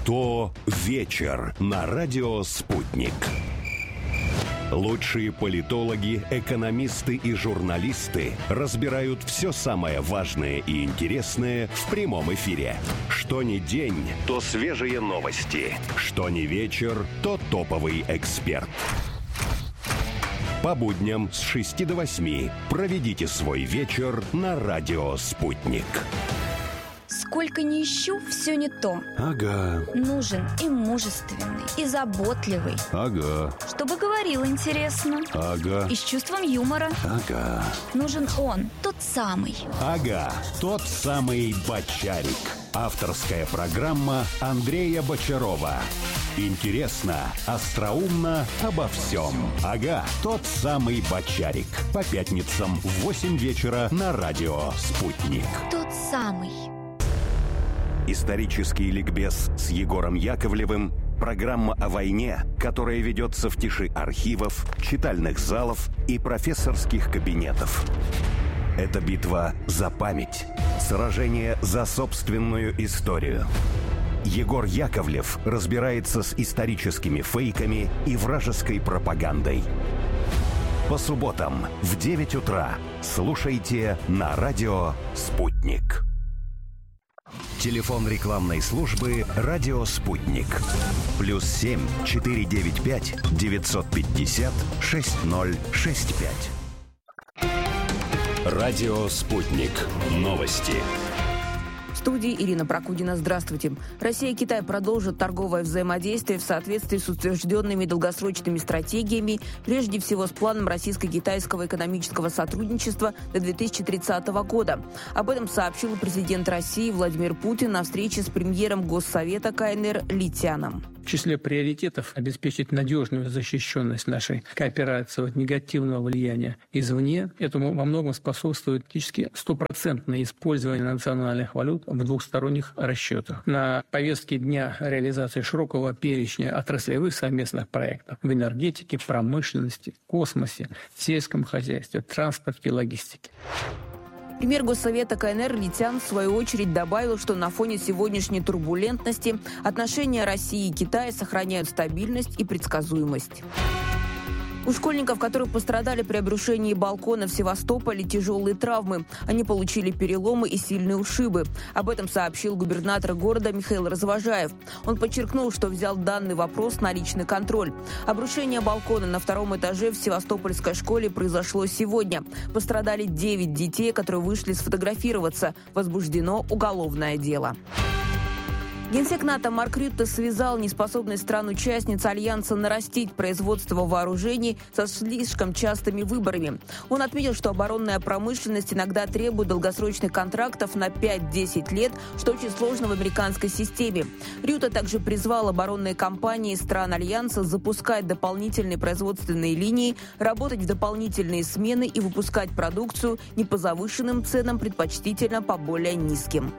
Кто вечер на радио «Спутник». Лучшие политологи, экономисты и журналисты разбирают все самое важное и интересное в прямом эфире. Что ни день, то свежие новости. Что ни вечер, то топовый эксперт. По будням с 6 до 8 проведите свой вечер на радио «Спутник». Сколько ни ищу, все не то. Ага. Нужен и мужественный, и заботливый. Ага. Чтобы говорил интересно. Ага. И с чувством юмора. Ага. Нужен он, тот самый. Ага, тот самый Бочарик. Авторская программа Андрея Бочарова. Интересно, остроумно, обо всем. Ага, тот самый Бочарик. По пятницам в 8 вечера на радио «Спутник». Тот самый. Исторический ликбез с Егором Яковлевым. Программа о войне, которая ведется в тиши архивов, читальных залов и профессорских кабинетов. Это битва за память. Сражение за собственную историю. Егор Яковлев разбирается с историческими фейками и вражеской пропагандой. По субботам в 9 утра слушайте на радио «Спутник». Телефон рекламной службы «Радио Спутник». +7 495 950 6065. Радио «Спутник». Новости. В студии Ирина Прокудина. Здравствуйте. Россия и Китай продолжат торговое взаимодействие в соответствии с утвержденными долгосрочными стратегиями, прежде всего с планом российско-китайского экономического сотрудничества до 2030 года. Об этом сообщил президент России Владимир Путин на встрече с премьером Госсовета КНР Ли Тяном. В числе приоритетов обеспечить надежную защищенность нашей кооперации от негативного влияния извне. Этому во многом способствует практически стопроцентное использование национальных валют в двухсторонних расчетах. На повестке дня реализации широкого перечня отраслевых совместных проектов в энергетике, промышленности, космосе, сельском хозяйстве, транспорте и логистике. Премьер Госсовета КНР Ли Тян в свою очередь добавил, что на фоне сегодняшней турбулентности отношения России и Китая сохраняют стабильность и предсказуемость. У школьников, которые пострадали при обрушении балкона в Севастополе, тяжелые травмы. Они получили переломы и сильные ушибы. Об этом сообщил губернатор города Михаил Развожаев. Он подчеркнул, что взял данный вопрос на личный контроль. Обрушение балкона на 2-м этаже в Севастопольской школе произошло сегодня. Пострадали 9 детей, которые вышли сфотографироваться. Возбуждено уголовное дело. Генсек НАТО Марк Рютте связал неспособность стран-участниц Альянса нарастить производство вооружений со слишком частыми выборами. Он отметил, что оборонная промышленность иногда требует долгосрочных контрактов на 5-10 лет, что очень сложно в американской системе. Рютте также призвал оборонные компании стран Альянса запускать дополнительные производственные линии, работать в дополнительные смены и выпускать продукцию не по завышенным ценам, предпочтительно по более низким.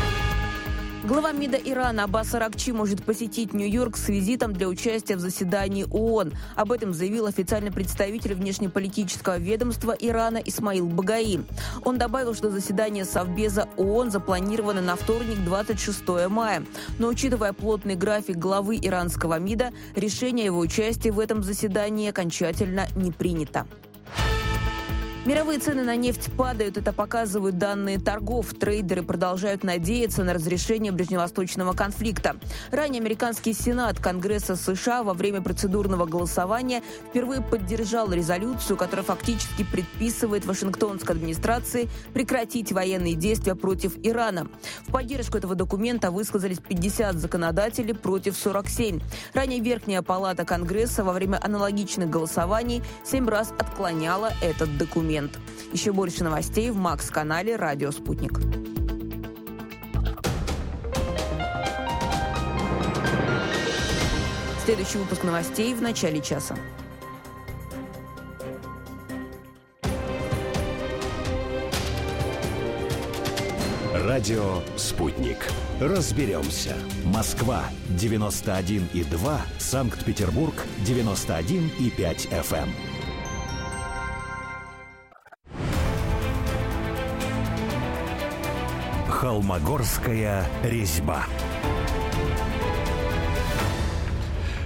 Глава МИДа Ирана Аббас Аракчи может посетить Нью-Йорк с визитом для участия в заседании ООН. Об этом заявил официальный представитель внешнеполитического ведомства Ирана Исмаил Багаи. Он добавил, что заседание Совбеза ООН запланировано на вторник, 26 мая. Но, учитывая плотный график главы иранского МИДа, решение о его участии в этом заседании окончательно не принято. Мировые цены на нефть падают, это показывают данные торгов. Трейдеры продолжают надеяться на разрешение ближневосточного конфликта. Ранее американский Сенат Конгресса США во время процедурного голосования впервые поддержал резолюцию, которая фактически предписывает Вашингтонской администрации прекратить военные действия против Ирана. В поддержку этого документа высказались 50 законодателей против 47. Ранее Верхняя палата Конгресса во время аналогичных голосований 7 раз отклоняла этот документ. Еще больше новостей в Макс-канале «Радио Спутник». Следующий выпуск новостей в начале часа. Радио «Спутник». Разберемся. Москва 91,2, Санкт-Петербург 91,5 FM. Холмогорская резьба.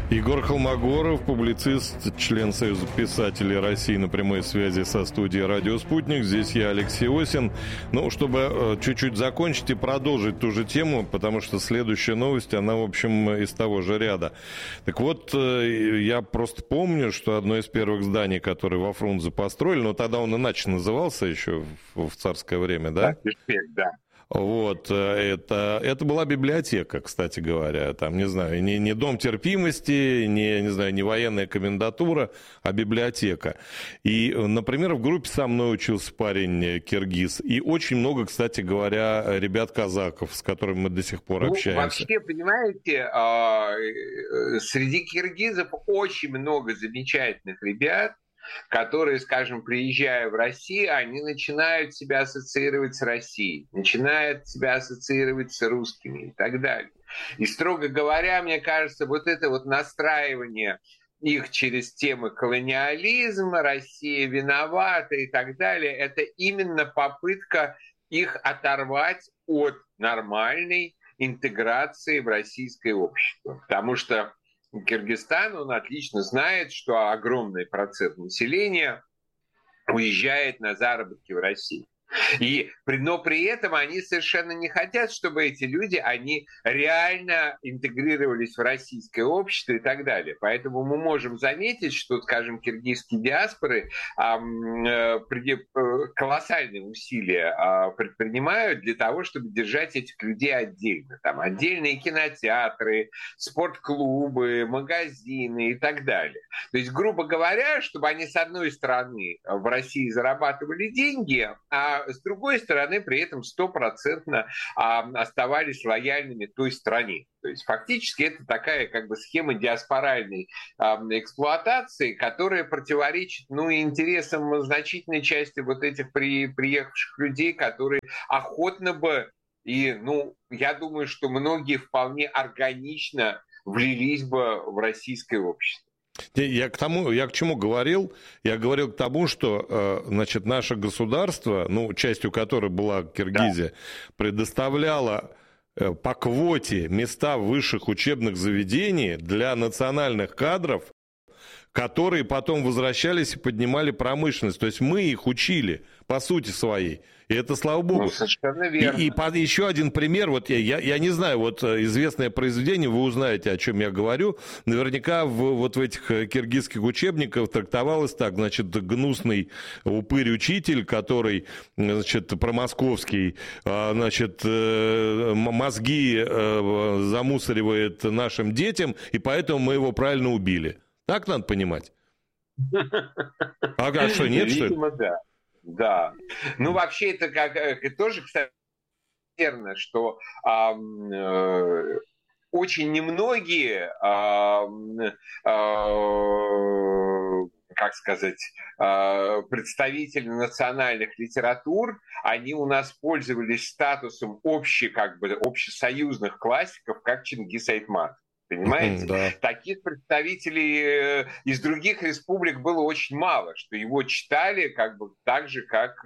Егор Холмогоров, публицист, член Союза писателей России, на прямой связи со студией «Радио Спутник». Здесь я, Алексей Осин. Ну, чтобы чуть-чуть закончить и продолжить ту же тему, потому что следующая новость, она, в общем, из того же ряда. Так вот, я просто помню, что одно из первых зданий, которое во Фрунзе построили, но тогда он иначе назывался еще в царское время, да? Да. Вот, это была библиотека, кстати говоря, там, не знаю, не дом терпимости, не знаю, не военная комендатура, а библиотека. И, например, в группе со мной учился парень киргиз, и очень много, кстати говоря, ребят-казаков, с которыми мы до сих пор общаемся. Вообще, понимаете, среди киргизов очень много замечательных ребят, которые, скажем, приезжая в Россию, они начинают себя ассоциировать с Россией, начинают себя ассоциировать с русскими и так далее. И, строго говоря, мне кажется, вот это вот настраивание их через темы колониализма, Россия виновата и так далее, это именно попытка их оторвать от нормальной интеграции в российское общество. Потому что Киргизстан, он отлично знает, что огромный процент населения уезжает на заработки в Россию. Но при этом они совершенно не хотят, чтобы эти люди, они реально интегрировались в российское общество и так далее. Поэтому мы можем заметить, что, скажем, киргизские диаспоры колоссальные усилия предпринимают для того, чтобы держать этих людей отдельно. Там отдельные кинотеатры, спортклубы, магазины и так далее. То есть, грубо говоря, чтобы они, с одной стороны, в России зарабатывали деньги, а с другой стороны, при этом 100% оставались лояльными той стране. То есть фактически это такая как бы схема диаспоральной эксплуатации, которая противоречит интересам значительной части вот этих приехавших людей, которые охотно бы, и я думаю, что многие вполне органично влились бы в российское общество. Я к чему говорил? Я говорил к тому, что, значит, наше государство, частью которой была Киргизия, предоставляло по квоте места в высших учебных заведениях для национальных кадров, которые потом возвращались и поднимали промышленность. То есть мы их учили, по сути своей. И это, слава богу. Совершенно верно. И еще один пример. Вот я не знаю, вот известное произведение, вы узнаете, о чем я говорю. Наверняка вот в этих киргизских учебниках трактовалось так. Значит, гнусный упырь-учитель, который, значит, промосковский, значит, мозги замусоривает нашим детям, и поэтому мы его правильно убили. Так надо понимать? А что, нет, что ли? Видимо, да. Да. Вообще это тоже, кстати, верно, что очень немногие, представители национальных литератур, они у нас пользовались статусом общесоюзных классиков, как Чингис Айтматов. Понимаете? Да. Таких представителей из других республик было очень мало, что его читали так же, как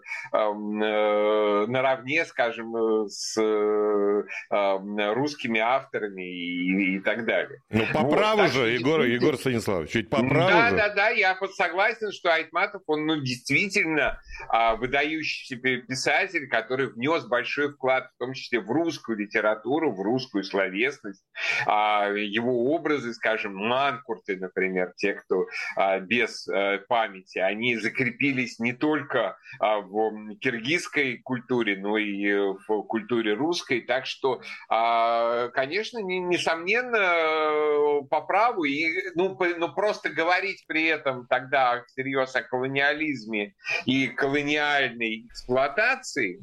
наравне, скажем, с русскими авторами и так далее. По праву же, Егор Станиславович, ведь по праву же. Да, я согласен, что Айтматов, он действительно выдающийся писатель, который внес большой вклад, в том числе в русскую литературу, в русскую словесность. Его образы, скажем, манкурты, например, те, кто без памяти, они закрепились не только в киргизской культуре, но и в культуре русской. Так что, конечно, несомненно, по праву, но просто говорить при этом тогда всерьез о колониализме и колониальной эксплуатации,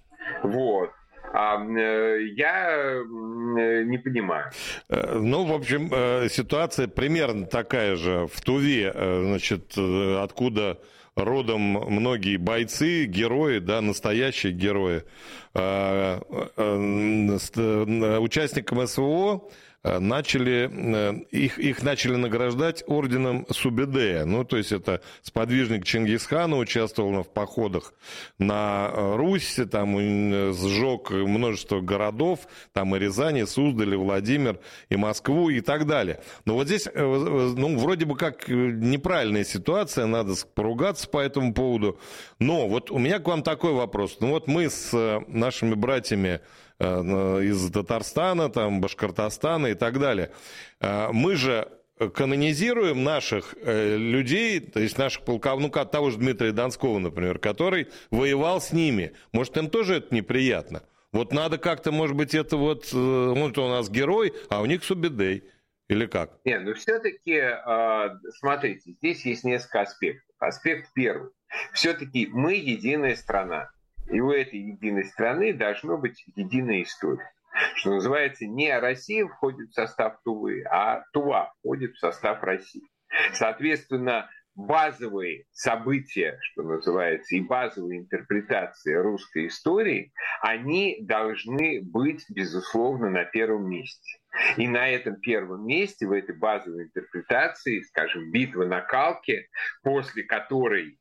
я не понимаю. В общем, ситуация примерно такая же в Туве, значит, откуда родом многие бойцы, герои, да, настоящие герои. Участникам СВО их начали награждать орденом Субедея. Ну, то есть это сподвижник Чингисхана, участвовал в походах на Русь, там сжег множество городов, там и Рязань, и Суздаль, и Владимир, и Москву, и так далее. Но вот здесь, ну, вроде бы как неправильная ситуация, надо поругаться по этому поводу. Но вот у меня к вам такой вопрос. Ну, вот мы с нашими братьями из Татарстана, там, Башкортостана и так далее. Мы же канонизируем наших людей, то есть наших полковников, ну, того же Дмитрия Донского, например, который воевал с ними. Может, им тоже это неприятно? Вот надо как-то, может быть, это вот у нас герой, а у них Субедей. Или как? Нет, ну все-таки, смотрите, здесь есть несколько аспектов. Аспект первый. Все-таки мы единая страна. И у этой единой страны должна быть единая история. Что называется, не Россия входит в состав Тувы, а Тува входит в состав России. Соответственно, базовые события, что называется, и базовые интерпретации русской истории, они должны быть, безусловно, на первом месте. И на этом первом месте, в этой базовой интерпретации, скажем, битва на Калке, после которой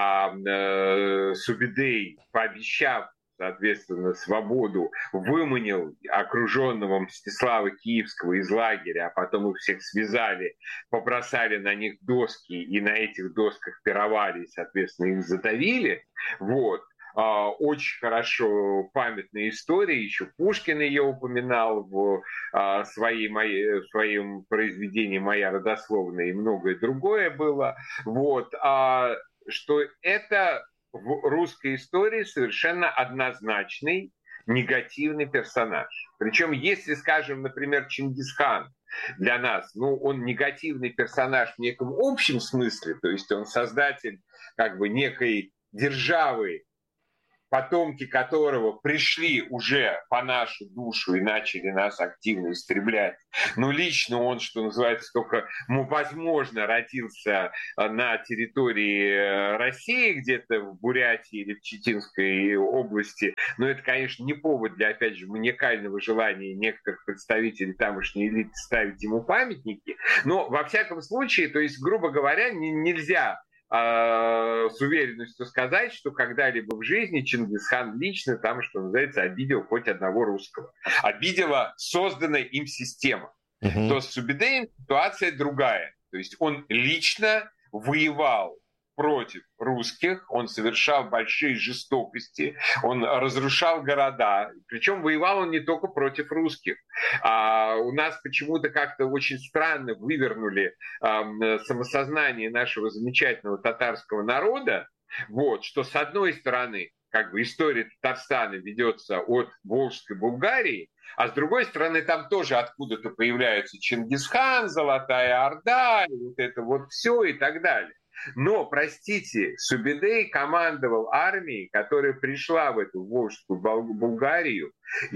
Субедей, пообещав, соответственно, свободу, выманил окруженного Мстислава Киевского из лагеря, а потом их всех связали, побросали на них доски и на этих досках пировали, и, соответственно, их задавили. Вот. Очень хорошо памятная история, еще Пушкин ее упоминал в своем произведении «Моя родословная», и многое другое было. Вот. Что это в русской истории совершенно однозначный негативный персонаж. Причем, если, скажем, например, Чингисхан для нас, ну, он негативный персонаж в неком общем смысле, то есть он создатель как бы некой державы, потомки которого пришли уже по нашу душу и начали нас активно истреблять. Но лично он, что называется, только, возможно, родился на территории России, где-то в Бурятии или в Читинской области. Но это, конечно, не повод для, опять же, маниакального желания некоторых представителей тамошней элиты ставить ему памятники. Но, во всяком случае, то есть, грубо говоря, нельзя с уверенностью сказать, что когда-либо в жизни Чингисхан лично там, что называется, обидел хоть одного русского. Обидела созданная им система. То с Субедеем ситуация другая. То есть он лично воевал против русских, он совершал большие жестокости, он разрушал города. Причем воевал он не только против русских. У нас почему-то как-то очень странно вывернули самосознание нашего замечательного татарского народа, вот, что с одной стороны как бы история Татарстана ведется от Волжской Булгарии, а с другой стороны там тоже откуда-то появляется Чингисхан, Золотая Орда, и вот это вот все и так далее. Но, простите, Субедей командовал армией, которая пришла в эту Волжскую Булгарию,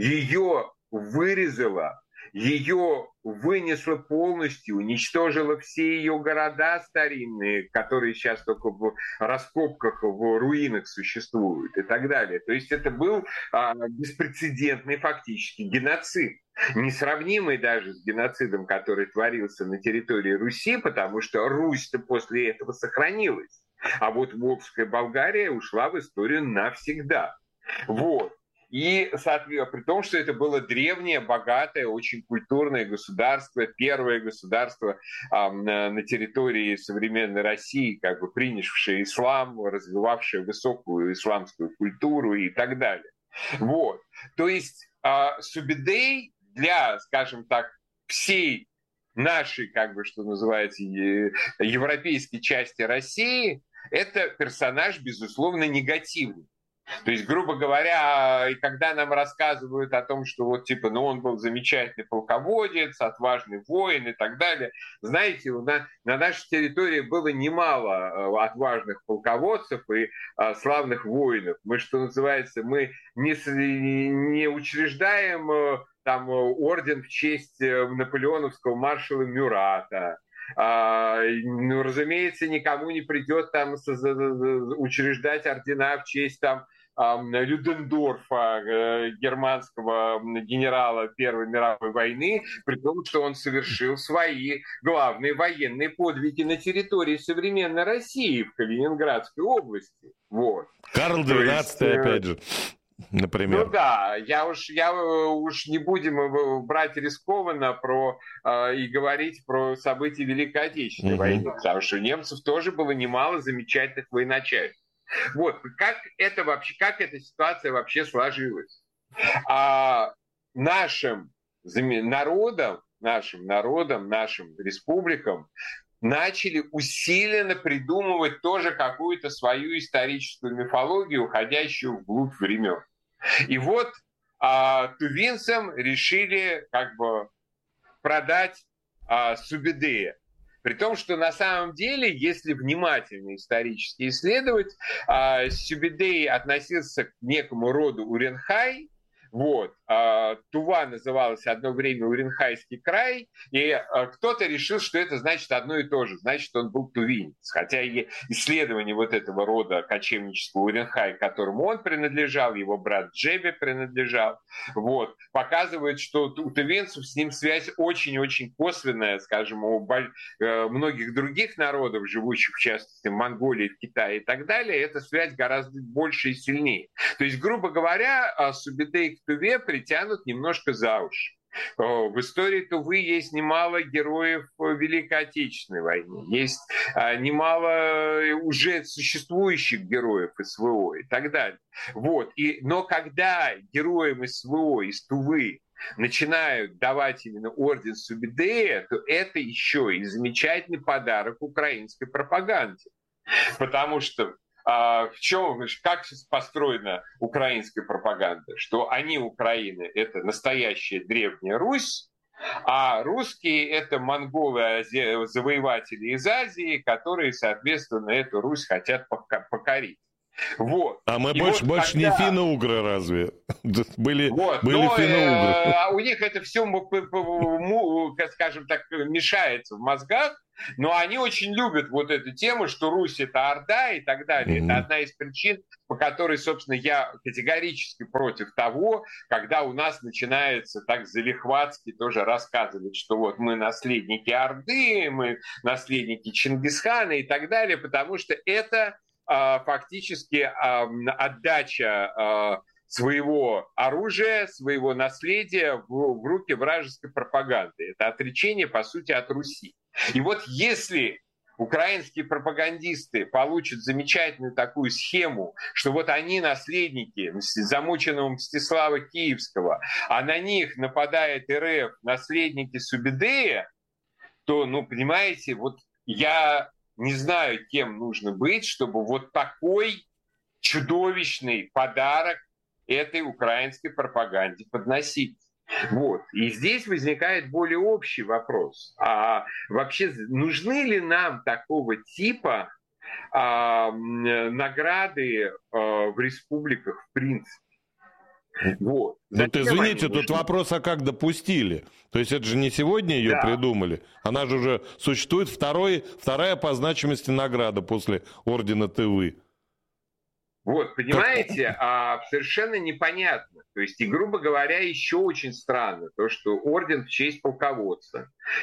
ее вырезала, ее вынесла полностью, уничтожила все ее города старинные, которые сейчас только в раскопках, в руинах существуют и так далее. То есть это был беспрецедентный фактически геноцид, несравнимый даже с геноцидом, который творился на территории Руси, потому что Русь-то после этого сохранилась. А вот Волжская Болгария ушла в историю навсегда. Вот. И, соответственно, при том, что это было древнее, богатое, очень культурное государство, первое государство на территории современной России, как бы принявшее ислам, развивавшее высокую исламскую культуру и так далее. Вот. То есть Субедей для, скажем так, всей нашей, как бы, что называется, европейской части России, это персонаж, безусловно, негативный. То есть, грубо говоря, и когда нам рассказывают о том, что вот типа, ну он был замечательный полководец, отважный воин и так далее, знаете, на нашей территории было немало отважных полководцев и славных воинов. Мы, что называется, мы не учреждаем там орден в честь наполеоновского маршала Мюрата. Ну, разумеется, никому не придет там учреждать ордена в честь там Людендорфа, германского генерала Первой мировой войны, при том, что он совершил свои главные военные подвиги на территории современной России, в Калининградской области. Вот. Карл XII, опять же. Например. Ну да, я уж не будем брать рискованно и говорить про события Великой Отечественной войны, потому что у немцев тоже было немало замечательных военачальников. Вот, как эта ситуация вообще сложилась? Нашим народам, нашим республикам начали усиленно придумывать тоже какую-то свою историческую мифологию, уходящую вглубь времен. И вот тувинцам решили продать Субедея. При том, что на самом деле, если внимательно исторически исследовать, Субедей относился к некому роду Уренхай. Вот. Тува называлась одно время Уренхайский край, и кто-то решил, что это значит одно и то же, значит, он был тувинец. Хотя и исследование вот этого рода кочевнического Уренхая, к которому он принадлежал, его брат Джебе принадлежал, вот, показывает, что у тувинцев с ним связь очень-очень косвенная, скажем, у многих других народов, живущих, в частности, в Монголии, в Китае и так далее, эта связь гораздо больше и сильнее. То есть, грубо говоря, Субедей к Туве притянут немножко за уши. В истории Тувы есть немало героев Великой Отечественной войны, есть немало уже существующих героев СВО и так далее. Вот. Но когда героям СВО из Тувы начинают давать именно орден Субедея, то это еще и замечательный подарок украинской пропаганде. Потому что как построена украинская пропаганда? Что они, Украина, это настоящая древняя Русь, а русские — это монголы, завоеватели из Азии, которые, соответственно, эту Русь хотят покорить. Вот. А мы больше не финно-угры разве? Были финно-угры. У них это все, скажем так, мешается в мозгах, но они очень любят вот эту тему, что Русь — это Орда и так далее. Это одна из причин, по которой, собственно, я категорически против того, когда у нас начинается так залихватски тоже рассказывать, что вот мы наследники Орды, мы наследники Чингисхана и так далее, потому что это фактически отдача своего оружия, своего наследия в руки вражеской пропаганды. Это отречение, по сути, от Руси. И вот если украинские пропагандисты получат замечательную такую схему, что вот они наследники замученного Мстислава Киевского, а на них нападает РФ, наследники Субедея, то, понимаете, вот я не знаю, кем нужно быть, чтобы вот такой чудовищный подарок этой украинской пропаганде подносить. Вот. И здесь возникает более общий вопрос. А вообще нужны ли нам такого типа награды в республиках в принципе? Вот. Извините, тут вопрос, а как допустили? То есть это же не сегодня ее придумали, она же уже существует, вторая по значимости награда после ордена Тывы. Вот, понимаете, совершенно непонятно. То есть, и, грубо говоря, еще очень странно то, что орден в честь полководца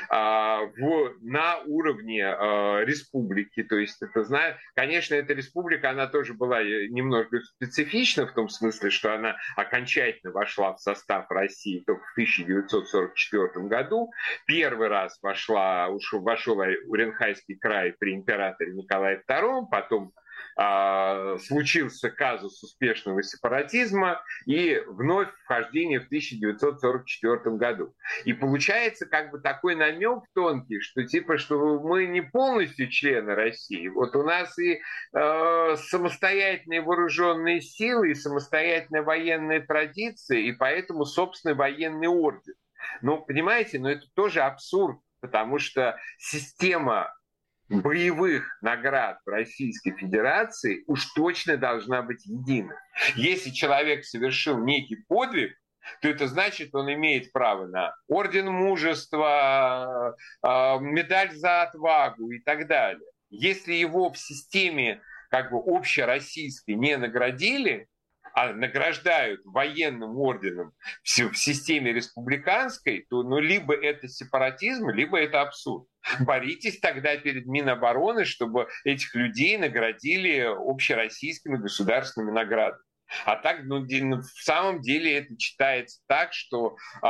на уровне республики, то есть, конечно, эта республика, она тоже была немного специфична в том смысле, что она окончательно вошла в состав России только в 1944 году. Первый раз вошел Уренхайский край при императоре Николае II, потом случился казус успешного сепаратизма и вновь вхождение в 1944 году. И получается такой намек тонкий, что мы не полностью члены России. Вот у нас и самостоятельные вооруженные силы, и самостоятельная военная традиция, и поэтому собственный военный орден. Понимаете, это тоже абсурд, потому что система боевых наград в Российской Федерации уж точно должна быть единой. Если человек совершил некий подвиг, то это значит, он имеет право на орден мужества, медаль за отвагу и так далее. Если его в системе общероссийской не наградили, награждают военным орденом в системе республиканской, то либо это сепаратизм, либо это абсурд. Боритесь тогда перед Минобороны, чтобы этих людей наградили общероссийскими государственными наградами. А так, в самом деле это читается так, что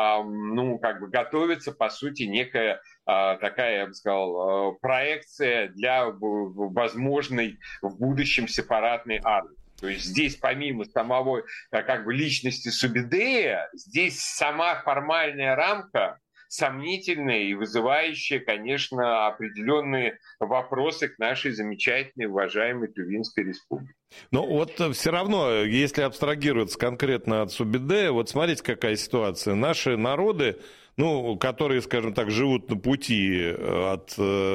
готовится, по сути, некая такая, я бы сказал, проекция для возможной в будущем сепаратной армии. То есть здесь помимо самого личности Субидея, здесь сама формальная рамка сомнительная и вызывающая, конечно, определенные вопросы к нашей замечательной, уважаемой Тувинской республике. Но вот все равно, если абстрагироваться конкретно от Субидея, вот смотрите, какая ситуация. Наши народы, которые, скажем так, живут на пути, к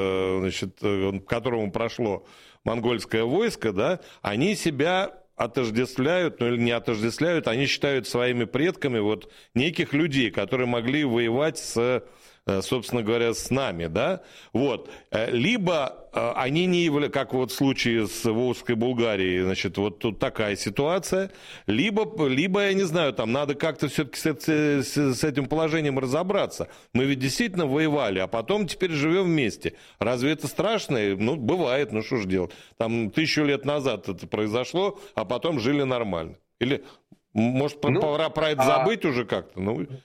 которому прошло монгольское войско, да, они себя отождествляют, или не отождествляют, они считают своими предками неких людей, которые могли воевать собственно говоря, с нами, да, либо они не являются, как в случае с Волжской Булгарией, тут такая ситуация, либо, я не знаю, там надо как-то все-таки с этим положением разобраться. Мы ведь действительно воевали, а потом теперь живем вместе. Разве это страшно? Бывает, что ж делать. Там 1000 лет назад это произошло, а потом жили нормально. Или, может, пора про это забыть уже как-то?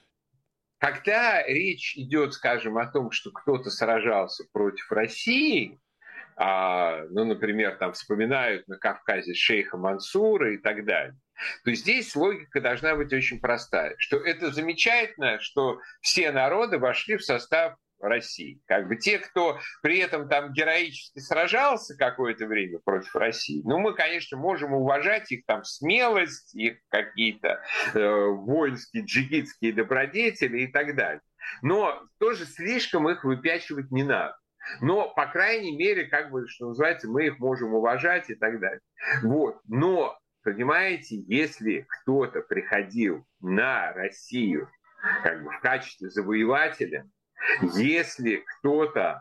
Когда речь идет, скажем, о том, что кто-то сражался против России, например, там вспоминают на Кавказе шейха Мансура и так далее, то здесь логика должна быть очень простая, что это замечательно, что все народы вошли в состав России. Те, кто при этом там героически сражался какое-то время против России, мы, конечно, можем уважать их там смелость, их какие-то воинские, джигитские добродетели и так далее. Но тоже слишком их выпячивать не надо. Но, по крайней мере, что называется, мы их можем уважать и так далее. Но, понимаете, если кто-то приходил на Россию в качестве завоевателя, если кто-то,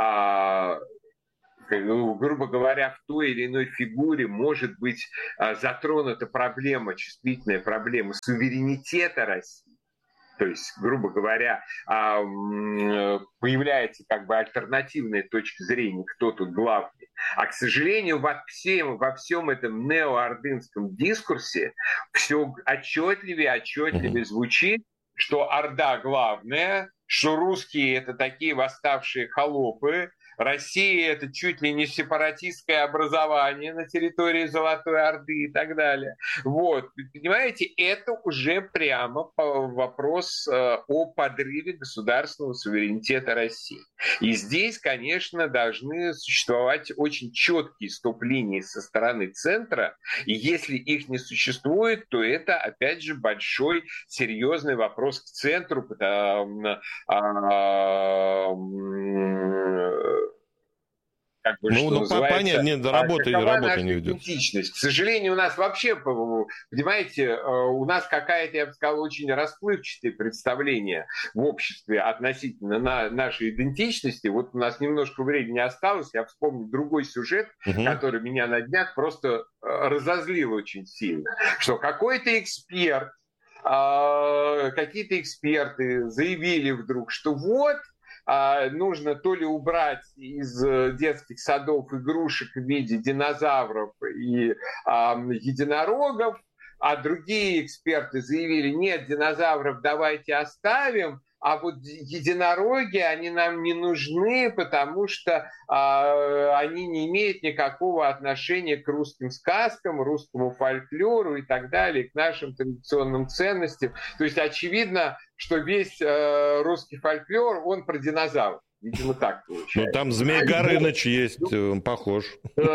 грубо говоря, в той или иной фигуре может быть затронута чувствительная проблема суверенитета России, то есть, грубо говоря, появляется альтернативная точка зрения, кто тут главный. А, к сожалению, во всем этом неоордынском дискурсе все отчетливее звучит, что Орда главная, что русские — это такие восставшие холопы, Россия — это чуть ли не сепаратистское образование на территории Золотой Орды и так далее. Понимаете, это уже прямо вопрос о подрыве государственного суверенитета России. И здесь, конечно, должны существовать очень четкие стоп-линии со стороны центра, и если их не существует, то это, опять же, большой, серьезный вопрос к центру, понятно, работа не ведет. К сожалению, у нас вообще, понимаете, у нас какая-то, я бы сказал, очень расплывчатое представление в обществе относительно нашей идентичности. У нас немножко времени осталось, я вспомню другой сюжет, который меня на днях просто разозлил очень сильно, что какой-то эксперт, какие-то эксперты заявили вдруг, что нужно то ли убрать из детских садов игрушек в виде динозавров и единорогов, а другие эксперты заявили: нет, динозавров давайте оставим, а единороги, они нам не нужны, потому что они не имеют никакого отношения к русским сказкам, русскому фольклору и так далее, к нашим традиционным ценностям. То есть очевидно, что весь русский фольклор, он про динозавров. Видимо, так получается. Там Змей Горыныч есть, он похож.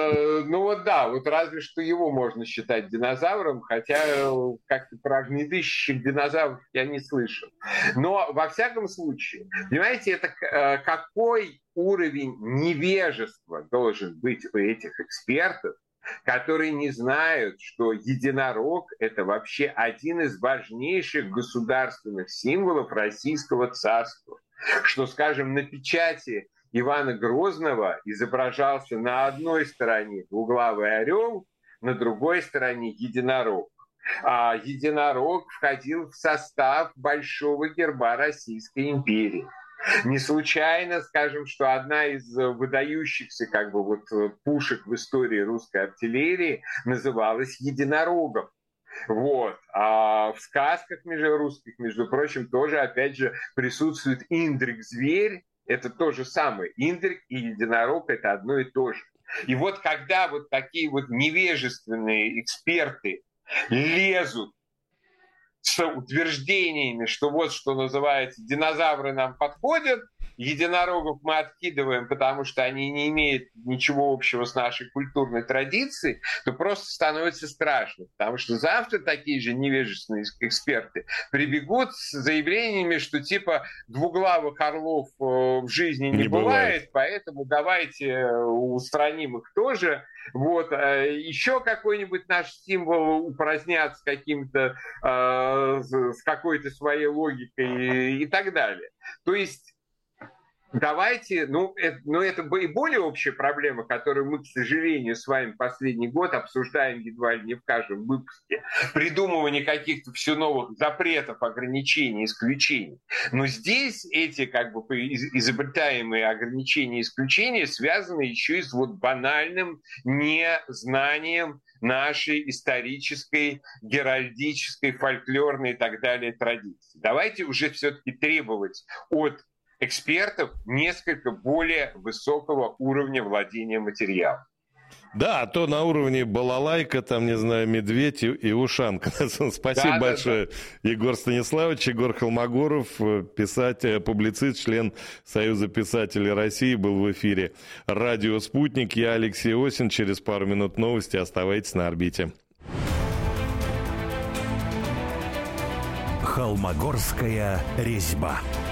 Разве что его можно считать динозавром, хотя как-то про огнедышащих динозавров я не слышал. Но, во всяком случае, понимаете, это какой уровень невежества должен быть у этих экспертов, которые не знают, что единорог – это вообще один из важнейших государственных символов Российского царства. Что, скажем, на печати Ивана Грозного изображался на одной стороне двуглавый орел, на другой стороне единорог. единорог входил в состав большого герба Российской империи. Не случайно, скажем, что одна из выдающихся пушек в истории русской артиллерии называлась единорогом. А в сказках русских, между прочим, тоже, опять же, присутствует индрик-зверь. Это то же самое. Индрик и единорог – это одно и то же. И когда такие невежественные эксперты лезут с утверждениями, что что называется, динозавры нам подходят, единорогов мы откидываем, потому что они не имеют ничего общего с нашей культурной традицией, то просто становится страшно. Потому что завтра такие же невежественные эксперты прибегут с заявлениями, что типа двуглавых орлов в жизни не бывает, поэтому давайте устраним их тоже. Еще какой-нибудь наш символ упразднят с какой-то своей логикой и так далее. То есть давайте, это и более общая проблема, которую мы, к сожалению, с вами последний год обсуждаем едва ли не в каждом выпуске. Придумывание каких-то все новых запретов, ограничений, исключений. Но здесь эти изобретаемые ограничения и исключения связаны еще и с банальным незнанием нашей исторической, геральдической, фольклорной и так далее традиции. Давайте уже все-таки требовать от экспертов несколько более высокого уровня владения материалом. Да, а то на уровне балалайка, медведь и ушанка. Спасибо большое, Егор Станиславович. Егор Холмогоров, писатель, публицист, член Союза писателей России, был в эфире «Радио Спутник». Я Алексей Осин. Через пару минут новости. Оставайтесь на орбите. Холмогорская резьба.